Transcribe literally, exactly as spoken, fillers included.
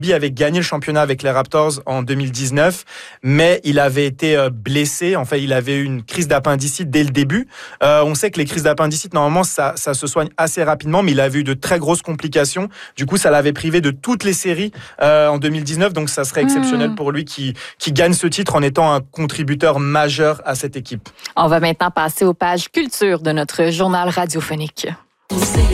Kobe avait gagné le championnat avec les Raptors en deux mille dix-neuf, mais il avait été blessé. En fait, il avait eu une crise d'appendicite dès le début. Euh, on sait que les crises d'appendicite, normalement, ça, ça se soigne assez rapidement, mais il avait eu de très grosses complications. Du coup, ça l'avait privé de toutes les séries euh, en deux mille dix-neuf. Donc, ça serait exceptionnel mmh. pour lui qui, qui gagne ce titre en étant un contributeur majeur à cette équipe. On va maintenant passer aux pages culture de notre journal radiophonique.